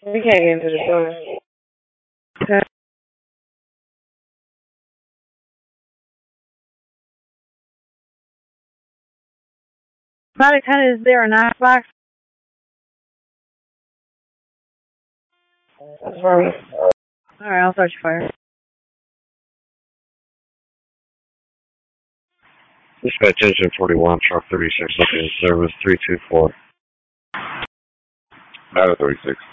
We can't get into the store. Product Hunt, is there an Xbox? That's for me. Alright, I'll search for it. Dispatch engine 41, truck 36, looking at service 324. Matter 36.